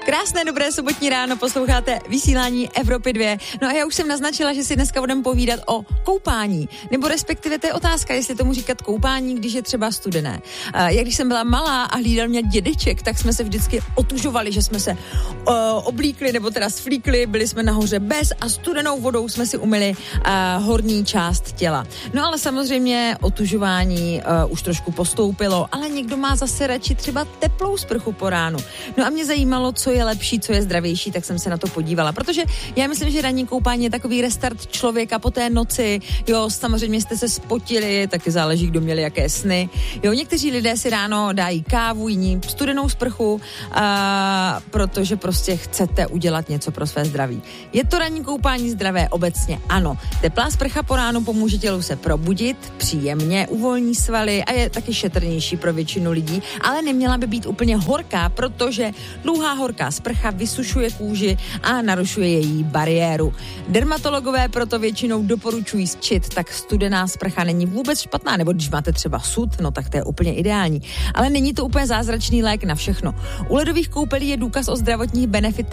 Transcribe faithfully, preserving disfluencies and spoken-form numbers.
Krásné, dobré sobotní ráno, posloucháte vysílání Evropy dva. No a já už jsem naznačila, že si dneska budeme povídat o koupání, nebo respektive to je otázka, jestli tomu říkat koupání, když je třeba studené. Jak když jsem byla malá a hlídal mě dědeček, tak jsme se vždycky otužovali, že jsme se uh, oblíkli, nebo teda svlíkli, byli jsme nahoře bez a studenou vodou jsme si umyli uh, horní část těla. No ale samozřejmě otužování uh, už trošku postoupilo, ale někdo má zase radši třeba teplou sprchu po ránu. No a mě zajímalo, co je lepší, co je zdravější, tak jsem se na to podívala, protože já myslím, že ranní koupání je takový restart člověka po té noci. Jo, samozřejmě jste se spotili, taky záleží, kdo měli jaké sny. Jo, někteří lidé si ráno dají kávu, jiní studenou sprchu, a, protože prostě chcete udělat něco pro své zdraví. Je to ranní koupání zdravé? Obecně ano. Teplá sprcha po ránu pomůže tělu se probudit, příjemně uvolní svaly a je taky šetrnější pro většinu lidí, ale neměla by být úplně horká, protože dlouhá horká sprcha vysušuje kůži a narušuje její bariéru. Dermatologové proto většinou doporučují zčit, tak studená sprcha není vůbec špatná, nebo když máte třeba sud, no tak to je úplně ideální. Ale není to úplně zázračný lék na všechno. U ledových koupelí je důkaz o zdravotních benefitech